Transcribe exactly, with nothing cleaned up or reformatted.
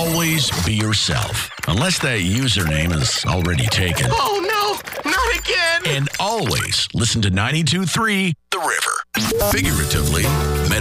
always be yourself. Unless that username is already taken. Oh, no, not again. And always listen to ninety-two point three The River. Figuratively, men